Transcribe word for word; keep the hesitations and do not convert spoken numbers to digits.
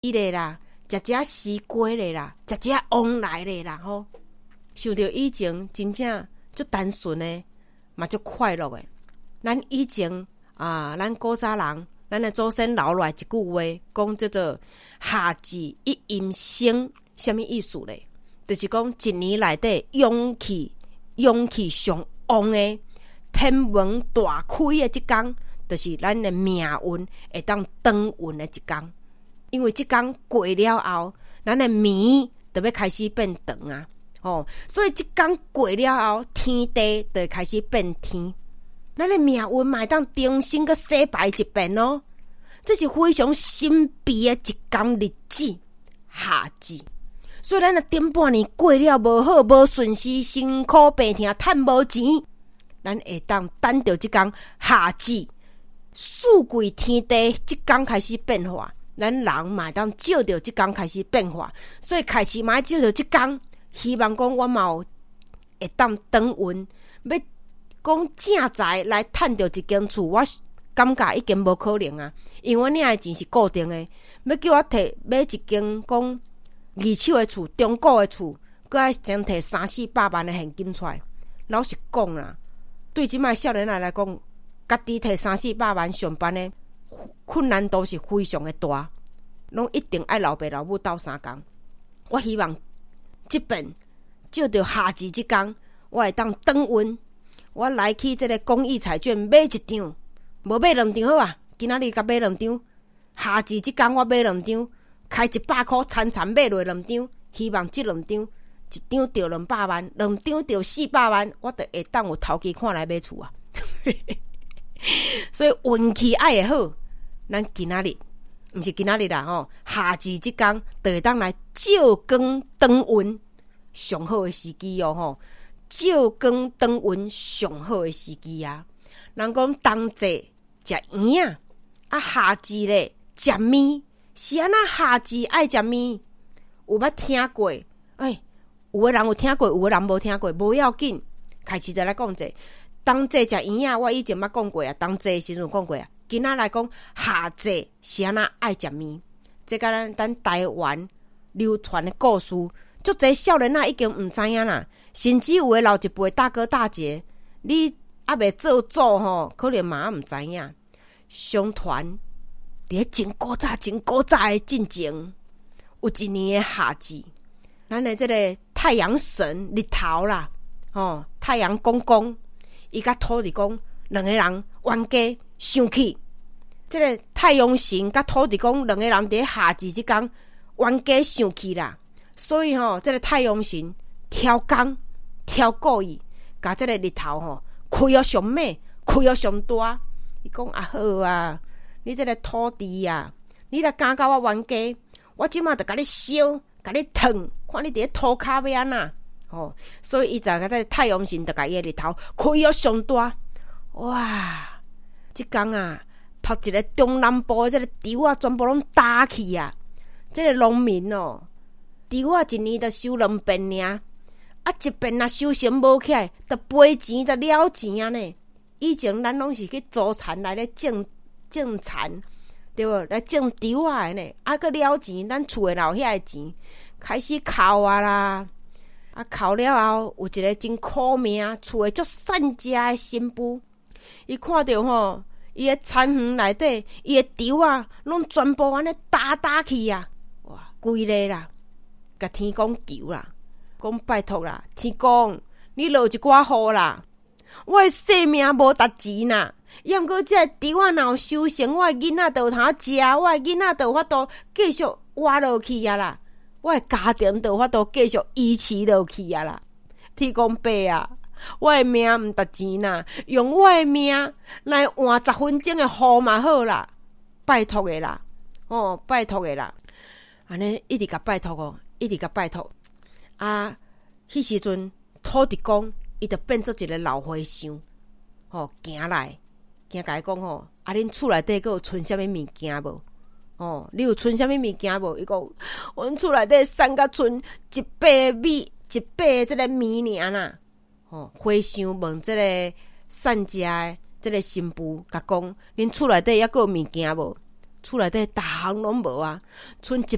伊咧啦，食食西瓜咧啦，食食旺来咧啦吼。想到以前真正足单纯诶，嘛足快乐诶。咱以前啊，咱古早人，咱诶祖先留落来一句话，讲叫做夏至一阴生，什么意思咧？就是讲一年内底阳气阳气上旺诶，天门大开诶，即天就是咱诶命运会当转运诶一天。因为即天过了后，咱诶暝就要开始变长啊。哦，所以即天过了后，天地就会开始变天，咱的命运嘛会当重新个洗牌一遍哦。这是非常神秘的一天日子，夏至。所以咱若顶半年过了无好无顺时，辛苦病痛趁无钱，咱会当等到即天夏至，四季天地即天开始变化，咱人嘛会当照着即天开始变化，所以开始嘛照着即天。希望讲我嘛有会当转运，要讲正财来趁着一间厝，我感觉已经无可能啊！因为我领的钱是固定的，要叫我摕买一间讲二手的厝、中古的厝，搁爱先摕三四百万的现金出来。老实讲啦，对即摆少年仔来讲，家己摕三四百万上班的困难度是非常的大，拢一定爱老爸老母斗相共。我希望。即遍照着夏至即天，我会当转运。我来去这个公益彩券买一张，无买两张好啊！今仔日甲买两张，夏至即天我买两张，开一百块，惨惨买落两张。希望即两张，一张着两百万，两张着四百万，我就会当有头期看来买厝啊！所以运气爱会好，咱今仔日。毋是今仔日啦吼，夏至即天就会当来照光转运上好的时机哦吼，照光转运上好的时机啊。人讲冬节食圆啊，啊夏至咧食面，是安那夏至爱食面？有捌听过？哎，有的人有听过，有的人无听过，无要紧。开始就来讲者，冬节食圆啊，我以前捌讲过啊，冬节时阵讲过啊。今仔来讲，夏至是安那爱食面，这个咱咱台湾流传的故事，足侪少年仔已经毋知影啦。甚至有的老一辈大哥大姐，你还未做祖吼，可能嘛毋知影。相传伫真古早、真古早的进前，有一年的夏至，咱的这个太阳神日头啦，哦，太阳公公，伊甲土地公两个人冤家生气。这个太阳神甲土地公两个人伫夏至即天冤家生气啦，所以吼、哦，这个太阳神挑工挑故意，甲这个日头吼开到上美，开到上大。伊讲啊好啊，你这个土地啊，你若敢甲我冤家，我即马就甲你烧，甲你烫，看你伫咧土骹要安那。吼，所以伊就甲这太阳神就甲伊日头开到上大。哇，即天啊！拍一个中南部的这个稻啊，全部拢打去啊！这个农民哦，稻啊一年就收两遍尔，啊一遍若收成无起来，就赔钱就了钱啊呢。以前咱拢是去租田来咧种种田，对无？来种稻啊的呢，啊个了钱，咱厝诶留遐个钱，开始扣啊啦，啊扣了后有一个真苦命，厝诶足善食诶新妇，伊看到吼。伊个田园内底，伊个稻啊，拢全部安尼打打去啊！哇，规个啦，甲天公求啦，讲拜托啦，天公，你落一寡雨啦！我诶性命无值钱呐，抑毋过这稻啊，若有收成，我诶囡仔就有通食，我诶囡仔就有法度继续活落去啊啦，我诶家庭就有法度继续维持落去啊啦！天公伯啊！我的命毋值钱呐，用我的命来换十分钟的雨嘛好啦，拜托的啦，哦，拜托的啦，安尼一直甲拜托哦，一直甲拜托。啊，迄时阵土地公伊就变做一个老和尚，吼、哦，行来，行甲伊讲吼，啊，恁厝内底阁有存啥物物件无？哦，你有存啥物物件无？伊讲，阮厝内底三甲存一百米，一百这个米尔啦。哦，和尚问这个善食的这个新妇，甲讲：恁厝内底还阁有物件无？厝内底逐项拢无啊，剩一